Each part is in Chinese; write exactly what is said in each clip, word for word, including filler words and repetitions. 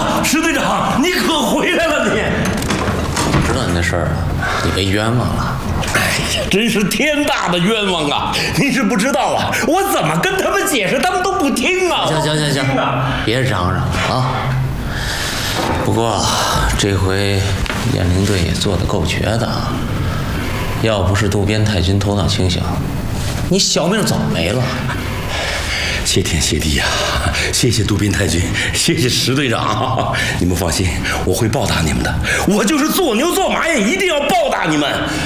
呀，石队长，你可回来了你！ 我知道你的事儿啊，你被冤枉了。 哎呀，真是天大的冤枉啊！你是不知道啊，我怎么跟他们解释，他们都不听啊！ 行行行行，别嚷嚷啊！不过这回雁翎队也做得够绝的啊！要不是渡边太君头脑清醒，你小命早没了。 谢天谢地呀、啊！谢谢渡边太君，谢谢石队长，你们放心，我会报答你们的。我就是做牛做马也一定要报答你们。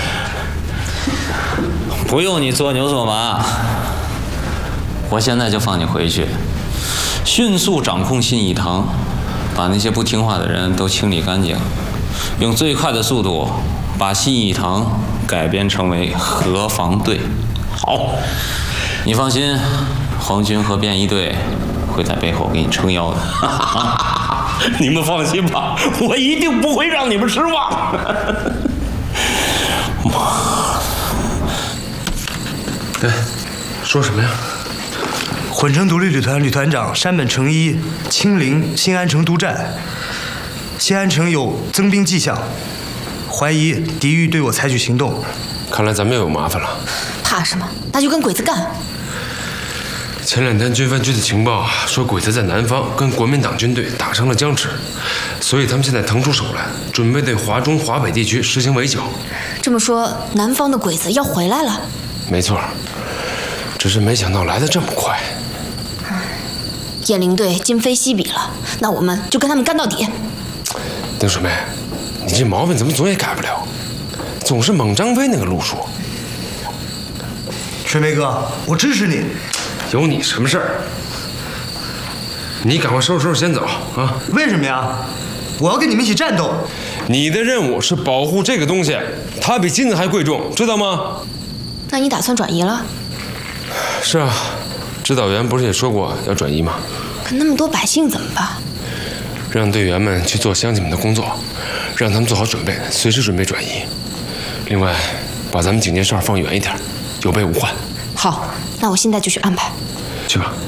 不用你做牛做马，我现在就放你回去，迅速掌控信义堂，把那些不听话的人都清理干净，用最快的速度把信义堂改编成为河防队。 好， 你放心，皇军和便衣队会在背后给你撑腰的。 你们放心吧，我一定不会让你们失望。 哎，说什么呀？ 混成独立旅团旅团长山本诚一亲临新安城督战，新安城有增兵迹象，怀疑敌欲对我采取行动。 看来咱们又有麻烦了。 怕什么？那就跟鬼子干！ 前两天军番局的情报说，鬼子在南方跟国民党军队打成了僵持，所以他们现在腾出手来，准备对华中、华北地区实行围剿。 这么说，南方的鬼子要回来了？ 没错，只是没想到来得这么快。 雁翎队今非昔比了，那我们就跟他们干到底。 丁水妹，你这毛病怎么总也改不了？总是猛张飞那个路数。 水梅哥，我支持你。 有你什么事儿？你赶快收拾收拾先走啊！ 为什么呀？我要跟你们一起战斗。 你的任务是保护这个东西，它比金子还贵重，知道吗？ 那你打算转移了？ 是啊，指导员不是也说过要转移吗？ 可那么多百姓怎么办？ 让队员们去做乡亲们的工作，让他们做好准备，随时准备转移。另外，把咱们警戒哨放远一点，有备无患。 好，那我现在就去安排。 去吧，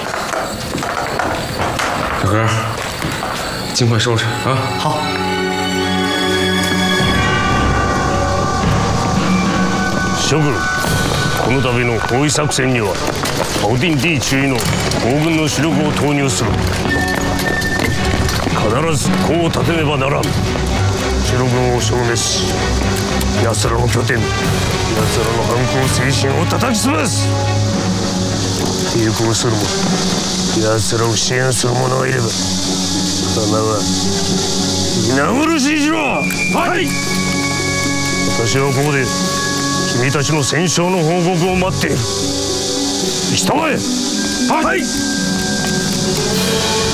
小何，尽快收拾啊！ 好。 諸軍、この度の包囲作戦にはオディン D 中尉の大軍の主力を投入する。必ず功を立てねばならん。主力軍を消滅し、奴らの拠点、奴らの反抗精神を叩き潰す。抵抗する者、奴らを支援する者がいれば、構わん。皆殺しにしろ。はい。私はここで君たちの戦勝の報告を待っている。行きたまえ。はい。